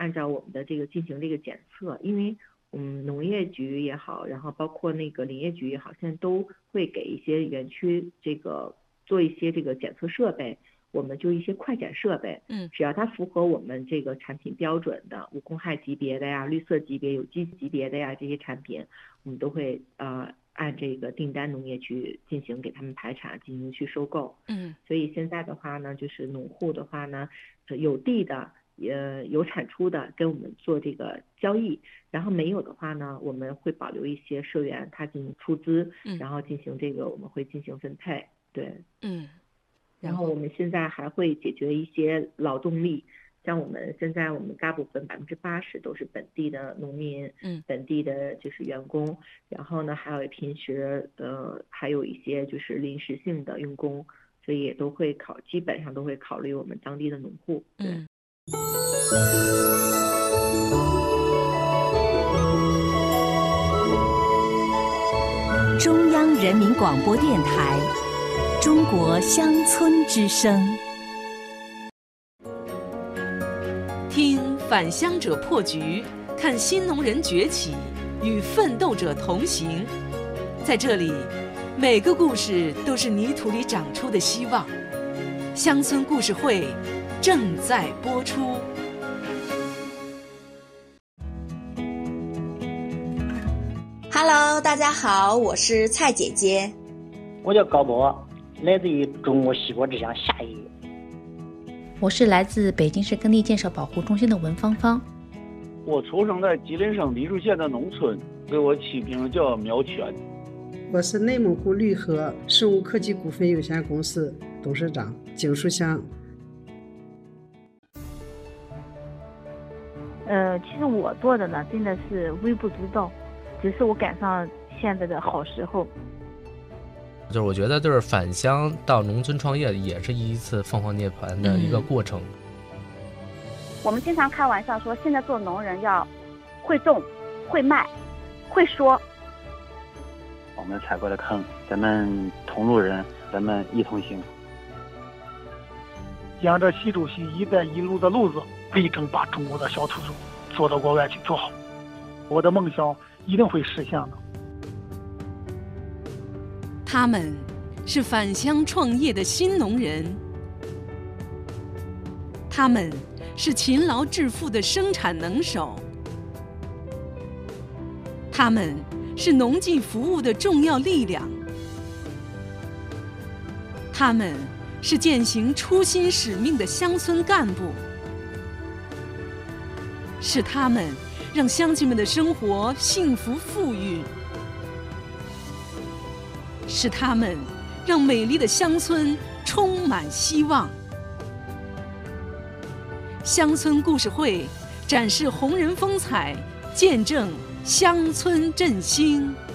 按照我们的这个进行这个检测，因为农业局也好，然后包括那个林业局也好，现在都会给一些园区这个做一些这个检测设备，我们就一些快检设备，只要它符合我们这个产品标准的无公害级别的呀、绿色级别、有机级别的呀这些产品，我们都会按这个订单农业去进行给他们排查，进行去收购。所以现在的话呢，就是农户的话呢，有地的有产出的跟我们做这个交易，然后没有的话呢，我们会保留一些社员他进行出资，然后进行这个我们会进行分配。对，然后我们现在还会解决一些劳动力，像我们现在我们大部分80%都是本地的农民，本地的就是员工，然后呢还有平时还有一些就是临时性的用工，所以也都会基本上都会考虑我们当地的农户。对。 中央人民广播电台中国乡村之声， 听返乡者破局，看新农人崛起，与奋斗者同行。在这里，每个故事都是泥土里长出的希望。乡村故事会正在播出。 Hello， 大家好，我是蔡姐姐。 我叫高波，来自于中国西瓜之乡夏邑。 我是来自北京市耕地建设保护中心的文芳芳。 我出生在吉林省黎树县的农村，给我起名叫苗全。 我是内蒙古绿河生物科技股份有限公司董事长景书香。 其实我做的呢，真的是微不足道，只是我赶上现在的好时候。 就是我觉得，就是返乡到农村创业，也是一次凤凰涅槃的一个过程。 我们经常开玩笑说，现在做农人要会种、会卖、会说。 我们踩过的坑，咱们同路人，咱们一同行。 沿着习主席“一带一路”的路子，力争把中国的小土豆做到国外去做好。我的梦想一定会实现的。 他们是返乡创业的新农人，他们是勤劳致富的生产能手，他们是农技服务的重要力量，他们是践行初心使命的乡村干部，是他们让乡亲们的生活幸福富裕，是他们让美丽的乡村充满希望。乡村故事会展示红人风采，见证乡村振兴。